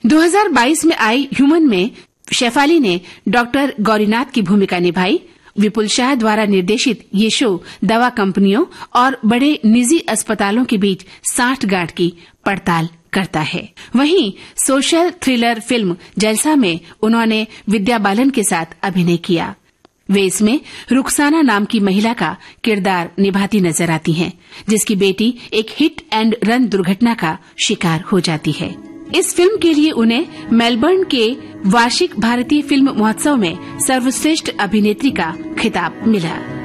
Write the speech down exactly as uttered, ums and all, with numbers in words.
दो हज़ार बाईस में आई ह्यूमन में शेफाली ने डॉक्टर गौरीनाथ की भूमिका निभाई। विपुल शाह द्वारा निर्देशित ये शो दवा कंपनियों और बड़े निजी अस्पतालों के बीच साठगांठ की पड़ताल करता है। वहीं सोशल थ्रिलर फिल्म जलसा में उन्होंने विद्या बालन के साथ अभिनय किया। वे इसमें रुखसाना नाम की महिला का किरदार निभाती नजर आती हैं, जिसकी बेटी एक हिट एंड रन दुर्घटना का शिकार हो जाती है। इस फिल्म के लिए उन्हें मेलबर्न के वार्षिक भारतीय फिल्म महोत्सव में सर्वश्रेष्ठ अभिनेत्री का खिताब मिला।